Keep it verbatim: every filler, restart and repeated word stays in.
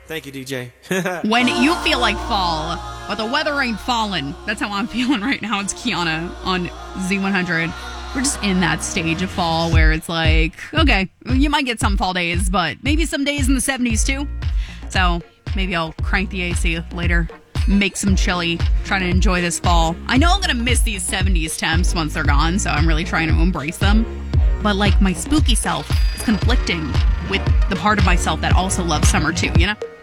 Thank you, D J. When you feel like fall, but the weather ain't falling. That's how I'm feeling right now. It's Kiana on Z one hundred. We're just in that stage of fall where it's like, okay, you might get some fall days, but maybe some days in the seventies too. So maybe I'll crank the A C later, make some chili, try to enjoy this fall. I know I'm going to miss these seventies temps once they're gone, so I'm really trying to embrace them. But like my spooky self is conflicting with the part of myself that also loves summer too, you know?